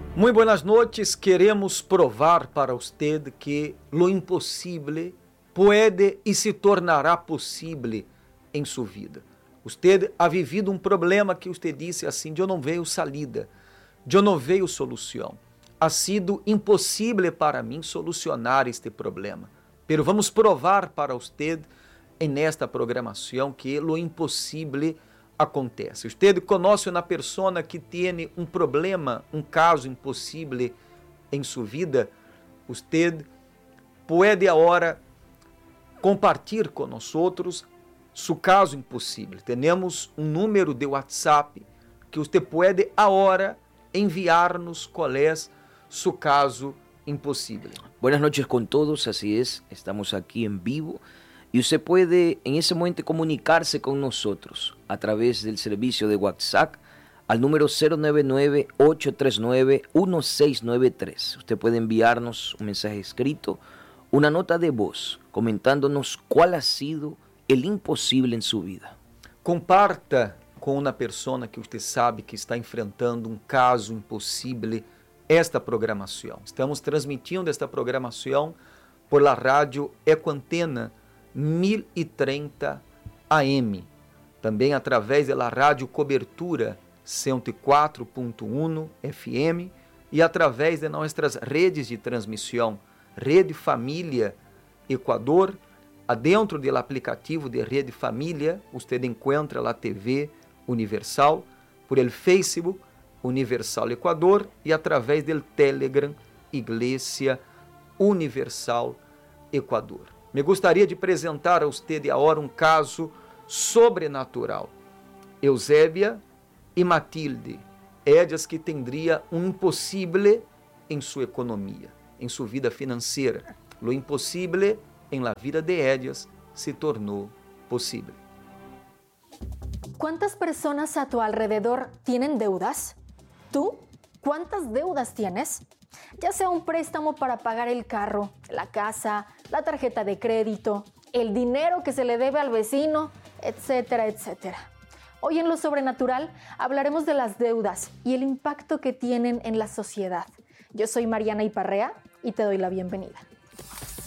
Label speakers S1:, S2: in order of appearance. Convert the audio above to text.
S1: Muy buenas noches, queremos provar para usted que lo imposible puede y se tornará posible em sua vida. Usted ha vivido problema que usted disse assim, eu não vejo salida, eu não vejo solução. Ha sido impossível para mim solucionar este problema. Pero vamos provar para usted nesta programação que lo impossível acontece. Usted conhece uma pessoa que tem problema, caso impossível em sua vida. Usted pode agora compartilhar com nós seu caso impossível. Temos número de WhatsApp que você pode agora enviar-nos qual é seu caso impossível.
S2: Buenas noches con todos, así es, estamos aquí en vivo y usted puede en ese momento comunicarse con nosotros a través del servicio de WhatsApp al número 099-839-1693. Usted puede enviarnos un mensaje escrito, una nota de voz, comentándonos cuál ha sido el imposible en su vida.
S1: Comparta com uma pessoa que você sabe que está enfrentando caso impossível esta programação. Estamos transmitindo esta programação por la rádio Ecoantena 1030 AM, também através da rádio Cobertura 104.1 FM e através de nossas redes de transmissão, Rede Família Equador. Adentro do aplicativo de Rede Família, você encontra a TV Universal, por el Facebook Universal Equador e através do Telegram Igreja Universal Equador. Me gostaria de apresentar a você agora caso sobrenatural. Eusébia e Matilde, ellas que tendria impossível em sua economia, em sua vida financeira. Lo impossível em la vida de ellas se tornou possível.
S3: ¿Cuántas personas a tu alrededor tienen deudas? ¿Tú? ¿Cuántas deudas tienes? Ya sea un préstamo para pagar el carro, la casa, la tarjeta de crédito, el dinero que se le debe al vecino, etcétera, etcétera. Hoy en Lo Sobrenatural hablaremos de las deudas y el impacto que tienen en la sociedad. Yo soy Mariana Iparrea y te doy la bienvenida.